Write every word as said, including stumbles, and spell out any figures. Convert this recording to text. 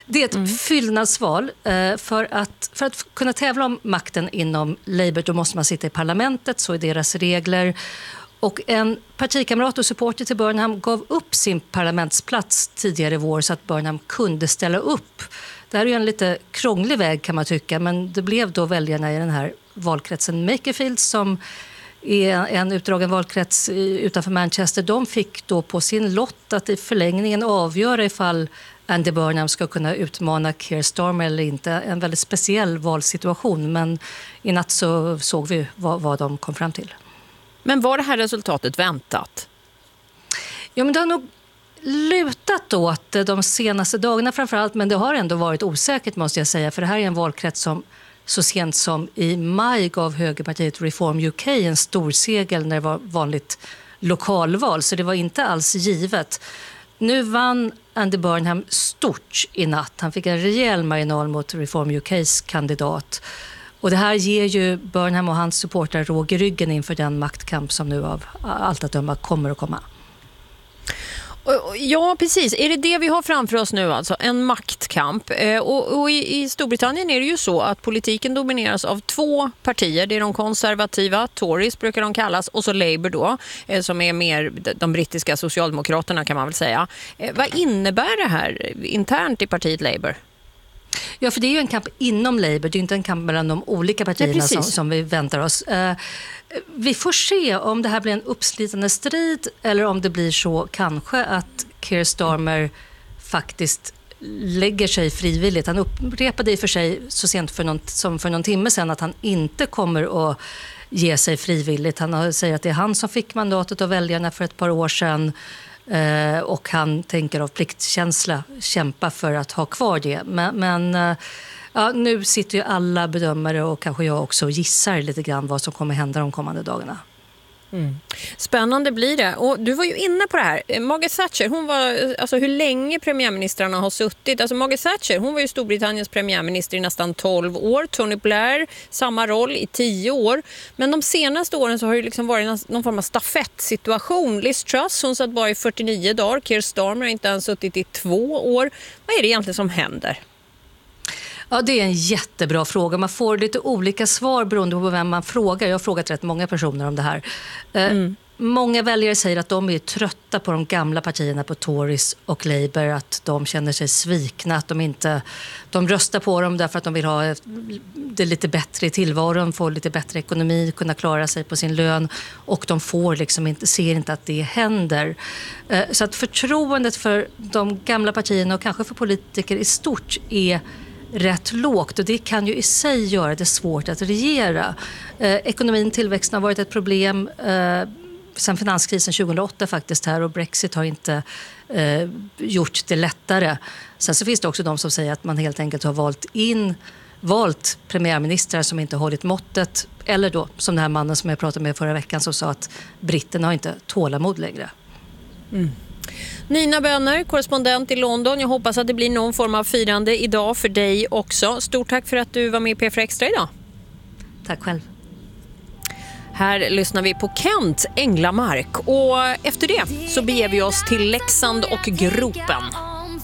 Det är ett mm. fyllnadsval. För att, för att kunna tävla om makten inom Labour då måste man sitta i parlamentet, så är deras regler. Och en partikamrat och supporter till Burnham gav upp sin parlamentsplats tidigare i vår så att Burnham kunde ställa upp. Det här är ju en lite krånglig väg kan man tycka, men det blev då väljarna i den här valkretsen Makerfield som är en utdragen valkrets utanför Manchester. De fick då på sin lott att i förlängningen avgöra ifall Andy Burnham ska kunna utmana Keir Starmer eller inte. En väldigt speciell valsituation, men i natt så såg vi vad, vad de kom fram till. Men var det här resultatet väntat? Ja, men det har nog lutat åt de senaste dagarna framförallt, men det har ändå varit osäkert måste jag säga, för det här är en valkrets som så sent som i maj gav högerpartiet Reform U K en stor seger när det var vanligt lokalval, så det var inte alls givet. Nu vann Andy Burnham stort i natt. Han fick en rejäl marginal mot Reform U K:s kandidat. Och det här ger ju Burnham och hans supportrar råg i ryggen inför den maktkamp som nu av allt att döma kommer att komma. Ja, precis. Är det det vi har framför oss nu alltså? En maktkamp. Och, och i, i Storbritannien är det ju så att politiken domineras av två partier. Det är de konservativa, Tories brukar de kallas, och så Labour då, som är mer de brittiska socialdemokraterna kan man väl säga. Vad innebär det här internt i partiet Labour? Ja, för det är ju en kamp inom Labour, det är inte en kamp mellan de olika partierna ja, som, som vi väntar oss. Uh, vi får se om det här blir en uppslitande strid eller om det blir så kanske att Keir Starmer faktiskt lägger sig frivilligt. Han upprepade i för sig så sent för någon, som för någon timme sedan att han inte kommer att ge sig frivilligt. Han säger att det är han som fick mandatet av väljarna för ett par år sedan. Uh, och han tänker av pliktkänsla kämpa för att ha kvar det. Men, men uh, ja, nu sitter ju alla bedömare och kanske jag också gissar lite grann vad som kommer hända de kommande dagarna. Mm. Spännande blir det. Och du var ju inne på det här. Margaret Thatcher, hon var, alltså hur länge premiärministrarna har suttit. Alltså Margaret Thatcher, hon var ju Storbritanniens premiärminister i nästan tolv år. Tony Blair, samma roll i tio år. Men de senaste åren så har det liksom varit någon form av stafettsituation. Liz Truss, hon satt bara i fyrtionio dagar. Keir Starmer har inte ens suttit i två år. Vad är det egentligen som händer? Ja, det är en jättebra fråga. Man får lite olika svar beroende på vem man frågar. Jag har frågat rätt många personer om det här. Mm. Många väljare säger att de är trötta på de gamla partierna, på Tories och Labour, att de känner sig svikna, att de inte de röstar på dem därför att de vill ha det lite bättre i tillvaron, få lite bättre ekonomi, kunna klara sig på sin lön, och de får liksom inte, ser inte att det händer. Så att förtroendet för de gamla partierna och kanske för politiker i stort är rätt lågt, och det kan ju i sig göra det svårt att regera. Eh, ekonomin, tillväxten har varit ett problem eh, sedan finanskrisen tjugohundraåtta faktiskt här, och Brexit har inte eh, gjort det lättare. Sen så finns det också de som säger att man helt enkelt har valt in valt premiärministrar som inte hållit måttet, eller då som den här mannen som jag pratade med förra veckan som sa att britterna har inte tålamod längre. Mm. Nina Bönner, korrespondent i London. Jag hoppas att det blir någon form av firande idag för dig också. Stort tack för att du var med i P F Extra idag. Tack själv. Här lyssnar vi på Kent Änglamark, och efter det så beger vi oss till Leksand och Gropen.